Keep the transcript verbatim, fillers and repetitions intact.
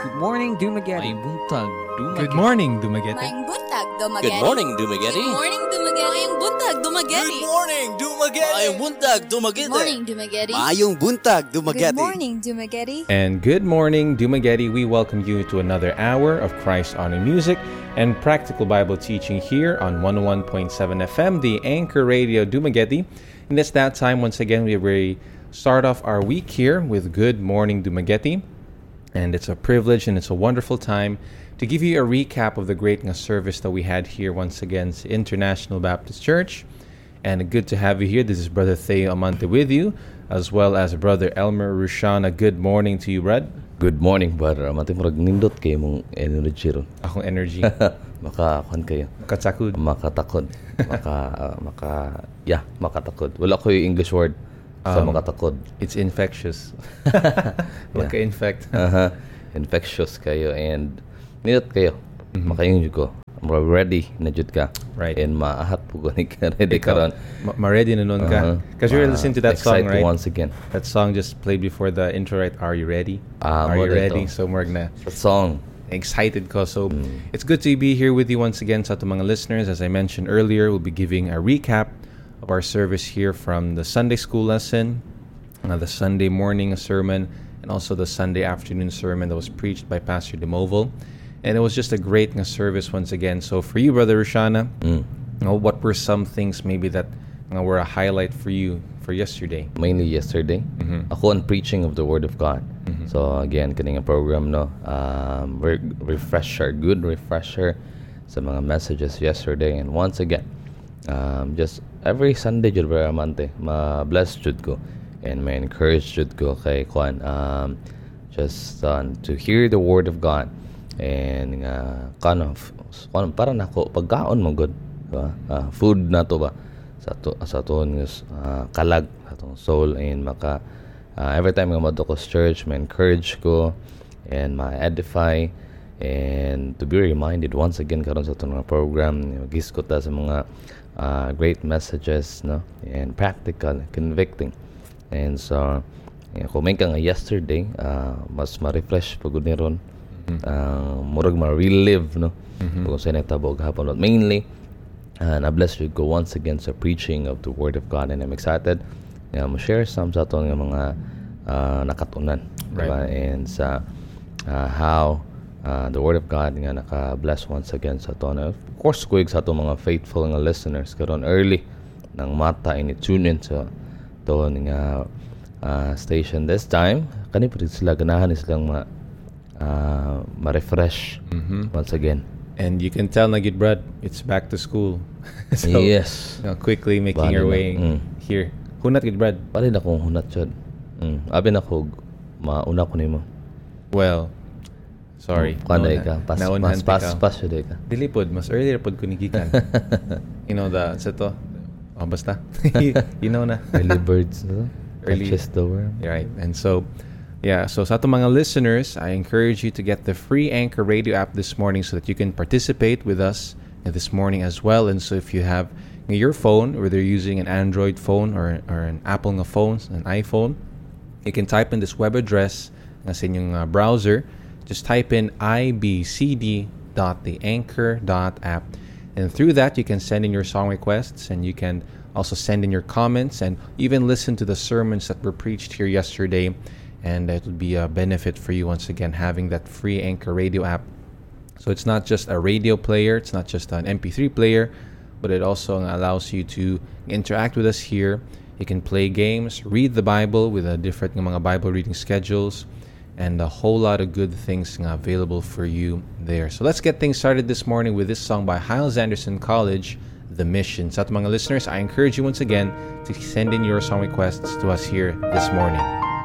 Good morning, Dumagetti. May buntag, Dumagetti. Good morning, Dumagetti. Maing buntag, Dumagetti. Good morning, Dumagetti. Good morning, Dumagetti. Maing buntag, Dumagetti. Good morning, Dumagetti. Mayong buntag, Dumagetti. Good morning, Dumagetti. Mayong buntag, Dumagetti. Good morning, Dumagetti. And good morning, Dumagetti. We welcome you to another hour of Christ Honor Music and Practical Bible Teaching here on one oh one point seven F M, the Anchor Radio Dumagetti. And it's that time once again we will start off our week here with Good Morning Dumagetti. And it's a privilege and it's a wonderful time to give you a recap of the great service that we had here once again at International Baptist Church. And good to have you here. This is Brother Theo Amante with you, as well as Brother Elmer Rushana. Good morning to you, Brad. Good morning, brother. Amante murag nindot kay mong energy ron. Akong energy. Maka kuan kayo. Makatakod. Makatakod. Maka uh, maka yeah, makatakod. Wala ko yung English word sa Um, makatakod. It's infectious. Maka-infect. Uh-huh. Infectious kayo and nindot kayo. Mhm. Makayong jud ko. Murag ready na jud ka. Right. And maahat po gani ka ready Ikaw, karon. ma- ma-ready na nun ka. Uh-huh. Because we were Uh, listening to that song, excited right? once again. That song just played before the intro, right? Are you ready? Ah, Are you mo ready? dito. So, morag na. The song. Excited ko. So, Mm. it's good to be here with you once again sa ating mga listeners. As I mentioned earlier, we'll be giving a recap of our service here from the Sunday school lesson, uh, the Sunday morning sermon, and also the Sunday afternoon sermon that was preached by Pastor Demoval. And it was just a great uh, service once again. So, for you, Brother Rushana, Mm. you know, what were some things maybe that uh, were a highlight for you for yesterday? Mainly yesterday. Mhm. Ako on preaching of the Word of God. Mhm. So again, kaning program no, um, re- refresher, good refresher sa mga messages yesterday. And once again, um, just every Sunday jud ba amante, ma-bless jud ko and ma-encourage jud ko kay Kwan. Um, just uh, to hear the Word of God and nga kind of kwan para nako pagkaon mo good, diba? Ah, food na to ba sa to sa aton uh, kalag atong soul and maka uh, every time nga madto ko sa church ma encourage ko and ma edify and to be reminded once again karon sa atong mga program giskot ta sa mga uh, great messages no and practical convicting and so yeah, kung may ka nga yesterday uh, mas ma-refresh pagod ni ron uh, murag ma-relive no Mhm. kung sa nagtabog hapon But mainly and I bless you go once again sa preaching of the Word of God and I'm excited nga mo share some sa atong mga uh, nakatunan Right. diba? And sa uh, how uh, the Word of God nga naka-bless once again sa aton of course kuig sa atong mga faithful nga listeners karon early nang mata ini tune in sa ton nga uh, station this time kani pa rin sila ganahan ni silang ma uh, ma-refresh Mhm. once again. And you can tell na gid Brad, it's back to school. So, Yes. you know, quickly making Bali your na. way Mm. here. Hunat gid Brad. Pali na kong hunat yun. Mm. Abi na ko, mauna ko nimo. Well, sorry. Kanday Nauna- ka. Pas, naunhan pas, pas, ka. pas, yun ka. Dili pod, mas earlier pod ko nigikan. You know the sa to. Oh, basta. You know na. Early birds, no? Early- Catches the worm. Right. And so, yeah, so sa ating mga listeners, I encourage you to get the free Anchor Radio app this morning so that you can participate with us this morning as well. And so if you have your phone, whether you're using an Android phone or, or an Apple nga phone, an iPhone, you can type in this web address na sa inyong uh, browser. Just type in i b c d dot the anchor dot app. And through that, you can send in your song requests and you can also send in your comments and even listen to the sermons that were preached here yesterday. And it would be a benefit for you once again having that free Anchor Radio app. So it's not just a radio player, it's not just an M P three player, but it also allows you to interact with us here. You can play games, read the Bible with a different nga mga Bible reading schedules, and a whole lot of good things nga available for you there. So let's get things started this morning with this song by Hyles Anderson College, The Mission. Sa ating mga listeners, I encourage you once again to send in your song requests to us here this morning.